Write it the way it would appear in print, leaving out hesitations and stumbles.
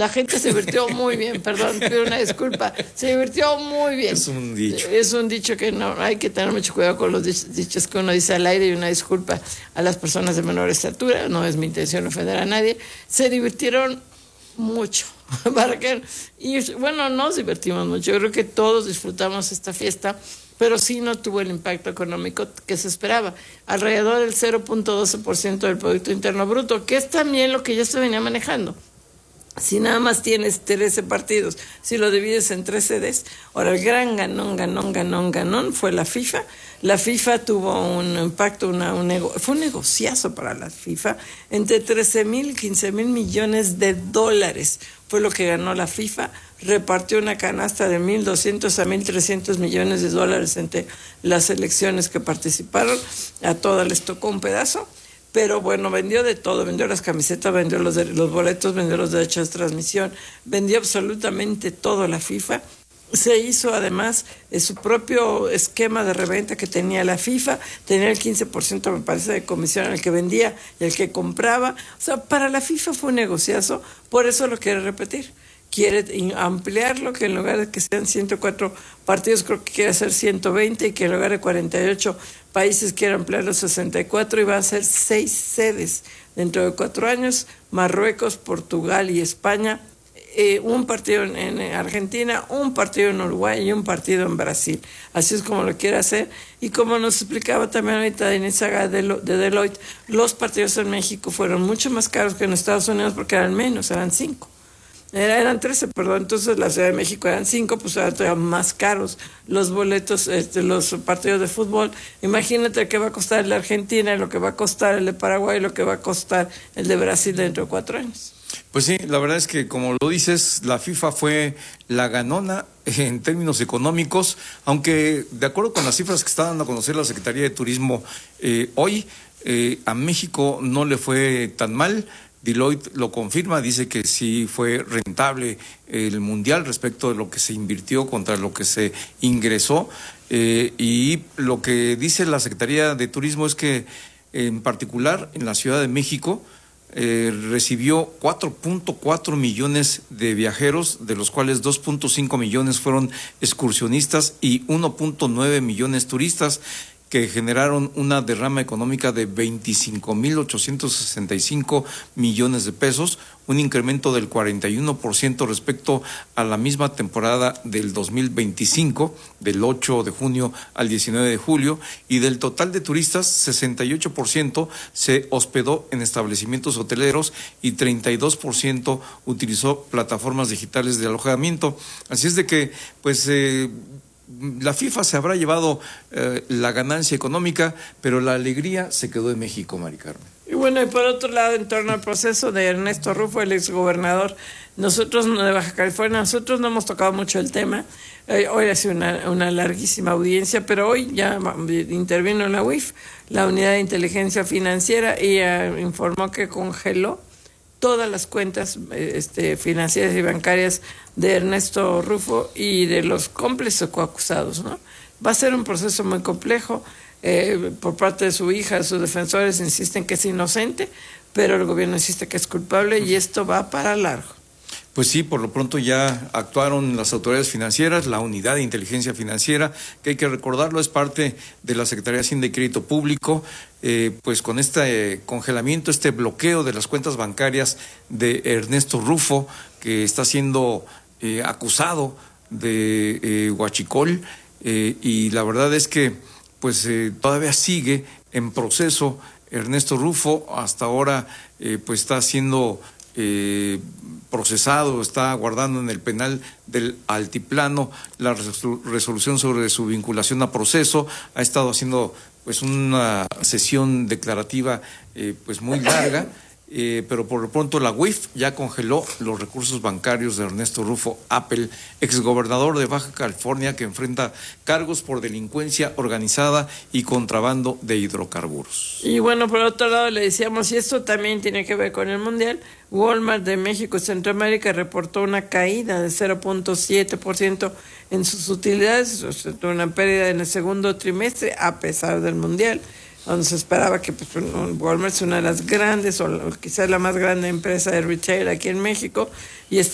La gente se divirtió muy bien, perdón, pido una disculpa. Se divirtió muy bien. Es un dicho. Es un dicho que no hay que tener mucho cuidado con los dichos que uno dice al aire, y una disculpa a las personas de menor estatura. No es mi intención ofender a nadie. Se divirtieron mucho. Y bueno, nos divertimos mucho. Yo creo que todos disfrutamos esta fiesta, pero sí no tuvo el impacto económico que se esperaba. Alrededor del 0.12% del Producto Interno Bruto, que es también lo que ya se venía manejando. Si nada más tienes 13 partidos, si lo divides en 3 sedes, ahora el gran ganón fue la FIFA. La FIFA tuvo un impacto, fue un negociazo para la FIFA, entre 13,000 y 15,000 millones de dólares fue lo que ganó la FIFA. Repartió una canasta de 1,200 a 1,300 millones de dólares entre las selecciones que participaron. A todas les tocó un pedazo. Pero bueno, vendió de todo, vendió las camisetas, vendió los boletos, vendió los derechos de transmisión, vendió absolutamente todo la FIFA. Se hizo además su propio esquema de reventa que tenía la FIFA, tenía el 15% me parece de comisión el que vendía y el que compraba. O sea, para la FIFA fue un negociazo, por eso lo quiere repetir. Quiere ampliarlo, que en lugar de que sean 104 partidos, creo que quiere hacer 120, y que en lugar de 48 países quiere ampliarlo a 64, y va a ser 6 sedes dentro de 4 años, Marruecos, Portugal y España, un partido en Argentina, un partido en Uruguay y un partido en Brasil. Así es como lo quiere hacer, y como nos explicaba también ahorita Denise Saga de Deloitte, los partidos en México fueron mucho más caros que en Estados Unidos porque eran menos, eran 5. Eran 13, perdón, entonces la Ciudad de México eran 5, pues eran más caros los boletos, los partidos de fútbol. Imagínate qué va a costar el de Argentina, lo que va a costar el de Paraguay, lo que va a costar el de Brasil dentro de 4 años. Pues sí, la verdad es que, como lo dices, la FIFA fue la ganona en términos económicos, aunque de acuerdo con las cifras que está dando a conocer la Secretaría de Turismo hoy, a México no le fue tan mal. Deloitte lo confirma, dice que sí fue rentable el Mundial respecto de lo que se invirtió contra lo que se ingresó, y lo que dice la Secretaría de Turismo es que en particular en la Ciudad de México recibió 4.4 millones de viajeros, de los cuales 2.5 millones fueron excursionistas y 1.9 millones turistas, que generaron una derrama económica de 25,865 millones de pesos, un incremento del 41% respecto a la misma temporada del 2025, del 8 de junio al 19 de julio, y del total de turistas, 68% se hospedó en establecimientos hoteleros y 32% utilizó plataformas digitales de alojamiento. Así es de que, pues, la FIFA se habrá llevado la ganancia económica, pero la alegría se quedó en México, Mari Carmen. Y bueno, y por otro lado, en torno al proceso de Ernesto Rufo, el exgobernador, nosotros de Baja California, nosotros no hemos tocado mucho el tema. Hoy ha sido una larguísima audiencia, pero hoy ya intervino la UIF, la Unidad de Inteligencia Financiera, y informó que congeló todas las cuentas financieras y bancarias de Ernesto Rufo y de los cómplices coacusados, ¿no? Va a ser un proceso muy complejo. Por parte de su hija, sus defensores insisten que es inocente, pero el gobierno insiste que es culpable, y esto va para largo. Pues sí, por lo pronto ya actuaron las autoridades financieras, la Unidad de Inteligencia Financiera, que hay que recordarlo, es parte de la Secretaría de Hacienda y Crédito Público, pues con este congelamiento, este bloqueo de las cuentas bancarias de Ernesto Rufo, que está siendo acusado de huachicol, y la verdad es que pues todavía sigue en proceso Ernesto Rufo. Hasta ahora pues está siendo procesado, está aguardando en el penal del Altiplano la resolución sobre su vinculación a proceso. Ha estado haciendo pues una sesión declarativa pues muy larga, pero por lo pronto la UIF ya congeló los recursos bancarios de Ernesto Rufo Appel, exgobernador de Baja California, que enfrenta cargos por delincuencia organizada y contrabando de hidrocarburos. Y bueno, por otro lado le decíamos, y esto también tiene que ver con el Mundial, Walmart de México y Centroamérica reportó una caída de 0.7% en sus utilidades, o sea, una pérdida en el segundo trimestre a pesar del Mundial, donde se esperaba que pues, Walmart es una de las grandes, o quizás la más grande empresa de retail aquí en México, y